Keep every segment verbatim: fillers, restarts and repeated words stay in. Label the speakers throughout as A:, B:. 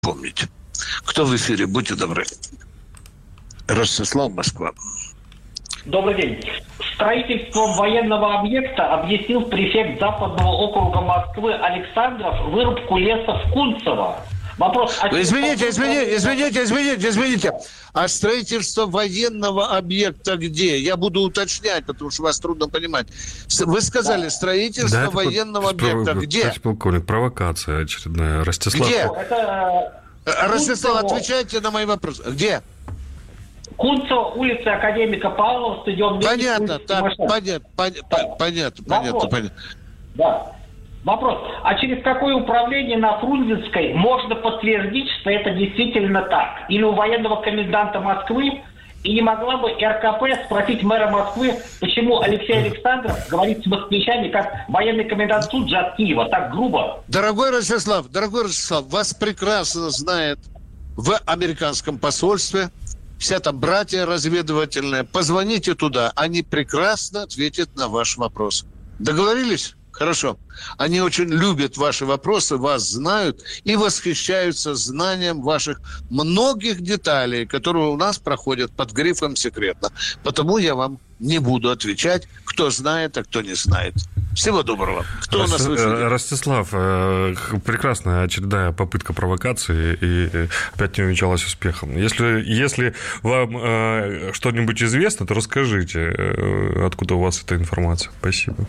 A: помните. Кто в эфире? Будьте добры. Ростислав, Москва.
B: Добрый день. Строительством военного объекта объяснил префект Западного округа Москвы Александров вырубку леса в Кунцево. Вопрос... А
A: извините, извините, извините, извините, извините. А строительство военного объекта где? Я буду уточнять, потому что вас трудно понимать. Вы сказали, строительство да, военного это, объекта
C: про,
A: где?
C: Полковник, провокация очередная. Ростислав.
A: Где?
B: Это...
A: Ростислав, отвечайте на мои вопросы. Где?
B: Кунцево, улица Академика Павлова, стадион...
A: Понятно, так, понятно, понятно, понятно, понятно, понятно.
B: Да. Вопрос. А через какое управление на Фрунзенской можно подтвердить, что это действительно так? Или у военного коменданта Москвы? И не могла бы РКП спросить мэра Москвы, почему Алексей Александров говорит с москвичами, как военный комендант тут же от Киева, так грубо?
A: Дорогой Ростислав, дорогой Ростислав, вас прекрасно знает в американском посольстве вся там братья разведывательные. Позвоните туда, они прекрасно ответят на ваш вопрос. Договорились? Хорошо. Они очень любят ваши вопросы, вас знают и восхищаются знанием ваших многих деталей, которые у нас проходят под грифом «секретно». Потому я вам не буду отвечать, кто знает, а кто не знает. Всего доброго. Кто
C: Рос...
A: у нас в эфире?
C: Ростислав, прекрасная очередная попытка провокации и опять не увенчалась успехом. Если, если вам э, что-нибудь известно, то расскажите, э, откуда у вас эта информация. Спасибо.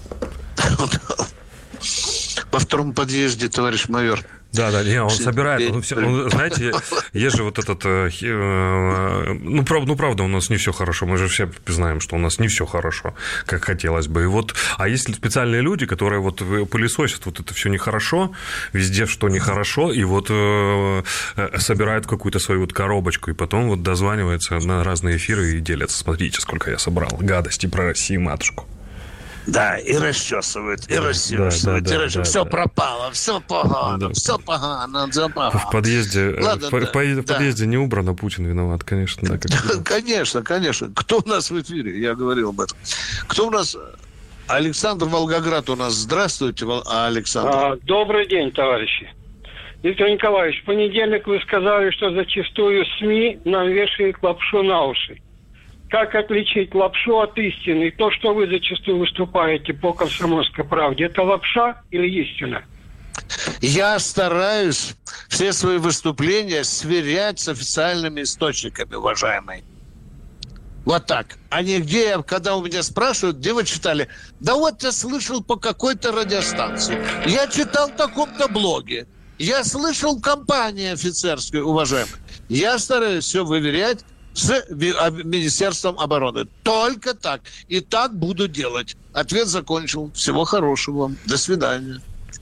A: Во втором подъезде, товарищ майор.
C: Да, да, не, он все собирает, он все, он, знаете, есть же вот этот, э, ну, правда, ну, правда, у нас не все хорошо, мы же все знаем, что у нас не все хорошо, как хотелось бы, и вот, а есть специальные люди, которые вот пылесосят вот это все нехорошо, везде что нехорошо, и вот э, собирают какую-то свою вот коробочку, и потом вот дозваниваются на разные эфиры и делятся, смотрите, сколько я собрал гадости про Россию, матушку.
A: Да, и расчесывают, и расчесывают, да, да, и расчесывают. Да, все да. пропало, все погано, да. все погано, все погано.
C: В подъезде,
A: Ладно,
C: в,
A: да,
C: в, в
A: да.
C: подъезде не убрано, Путин виноват, конечно. Да, как
A: конечно, конечно. Кто у нас в эфире? Я говорил об этом. Кто у нас? Александр, Волгоград у нас. Здравствуйте, Александр.
D: А, добрый день, товарищи. Виктор Николаевич, в понедельник вы сказали, что зачастую СМИ нам вешают лапшу на уши. Как отличить лапшу от истины? И то, что вы зачастую выступаете по «Комсомольской правде», это лапша или истина?
A: Я стараюсь все свои выступления сверять с официальными источниками, уважаемые. Вот так. А не где, когда у меня спрашивают, где вы читали? Да вот я слышал по какой-то радиостанции. Я читал в таком-то блоге. Я слышал компании офицерской, уважаемые. Я стараюсь все выверять с Министерством обороны. Только так. И так буду делать. Ответ закончил. Всего хорошего вам. До свидания.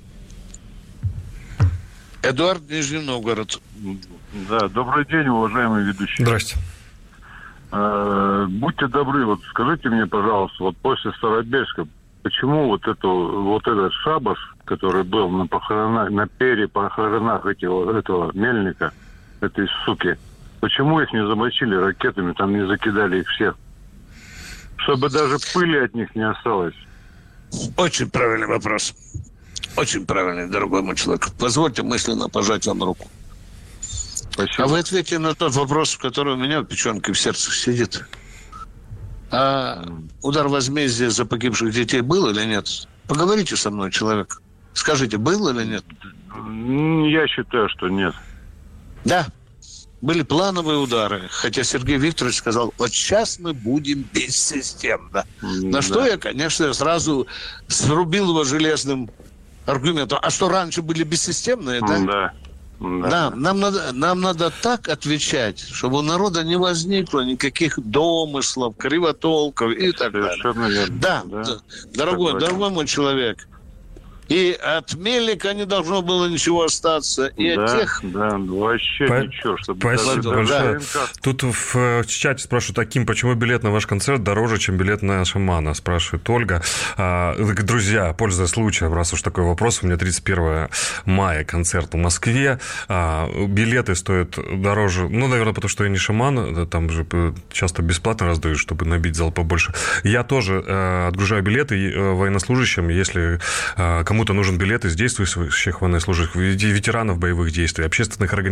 A: Эдуард, Нижний Новгород.
E: Да, добрый день, уважаемые ведущие.
C: Здрасте.
E: Э, будьте добры, вот скажите мне, пожалуйста, вот после Старобельска, почему вот, эту, вот этот шабаш, который был на похоронах, на перепохоронах этого, этого мельника, этой суки, почему их не замочили ракетами, там не закидали их всех? Чтобы даже пыли от них не осталось.
A: Очень правильный вопрос. Очень правильный, дорогой мой человек. Позвольте мысленно пожать вам руку.
E: Спасибо.
A: А вы ответьте на тот вопрос, который у меня в печенке в сердце сидит. А удар возмездия за погибших детей был или нет? Поговорите со мной, человек. Скажите, был или нет?
E: Я считаю, что нет.
A: Да. Были плановые удары, хотя Сергей Викторович сказал, вот сейчас мы будем бессистемно. Да. На что я, конечно, сразу срубил его железным аргументом. А что, раньше были бессистемные, да?
E: Да.
A: Да. Да. Нам, надо, нам надо так отвечать, чтобы у народа не возникло никаких домыслов, кривотолков и так далее. Да, да. Дорогой, дорогой мой человек, и от мельника не должно было ничего остаться, и
E: да,
A: от тех...
E: Да, вообще
C: По...
E: ничего. Чтобы
C: Спасибо
E: даже...
C: большое.
E: Да.
C: Тут в, в чате спрашивают, Аким, почему билет на ваш концерт дороже, чем билет на шамана, спрашивает Ольга. А, друзья, пользуясь случаем, раз уж такой вопрос, у меня тридцать первого мая концерт в Москве, а, билеты стоят дороже, ну, наверное, потому что я не шаман, там же часто бесплатно раздают, чтобы набить зал побольше. Я тоже а, отгружаю билеты военнослужащим, если а, кому кому-то нужен билет из действующих военнослужащих, ветеранов боевых действий, общественных организаций,